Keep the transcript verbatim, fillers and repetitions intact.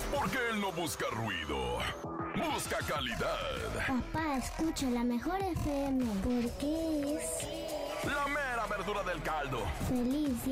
Porque él no busca ruido, busca calidad. Papá, escucha la mejor F M porque es La mera verdura del caldo. feliz.